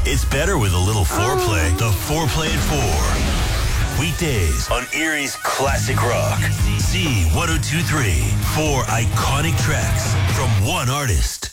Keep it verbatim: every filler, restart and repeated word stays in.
It's better with a little foreplay. The Foreplay at four. Weekdays on Erie's Classic Rock. Z one oh two three. Four iconic tracks from one artist.